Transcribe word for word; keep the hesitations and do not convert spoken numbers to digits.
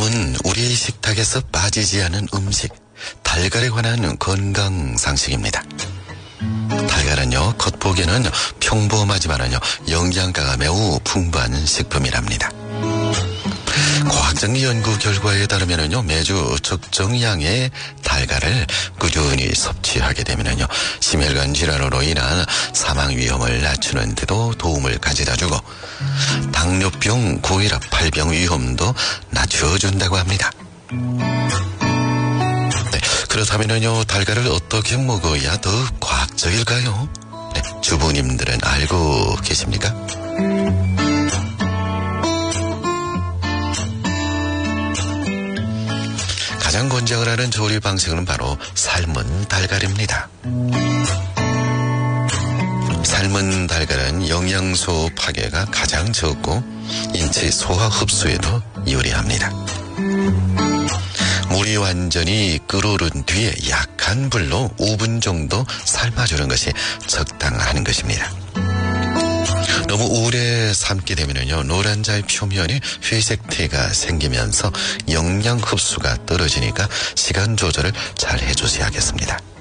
요즘은 우리 식탁에서 빠지지 않은 음식, 달걀에 관한 건강 상식입니다. 달걀은요, 겉보기에는 평범하지만은요, 영양가가 매우 풍부한 식품이랍니다. 과학적 연구 결과에 따르면은요, 매주 적정 양의 달걀을 꾸준히 섭취하게 되면은요, 심혈관 질환으로 인한 사망 위험을 낮추는 데도 도움을 가져다 주고, 당뇨병, 고혈압, 발병 위험도 낮춰준다고 합니다. 네, 그렇다면은요, 달걀을 어떻게 먹어야 더 과학적일까요? 네, 주부님들은 알고 계십니까? 가장 권장을 하는 조리 방식은 바로 삶은 달걀입니다. 삶은 달걀은 영양소 파괴가 가장 적고 인체 소화 흡수에도 유리합니다. 물이 완전히 끓어오른 뒤에 약한 불로 오 분 정도 삶아주는 것이 적당한 것입니다. 너무 오래 삶게 되면요, 노란자의 표면에 회색태가 생기면서 영양 흡수가 떨어지니까 시간 조절을 잘 해주셔야겠습니다.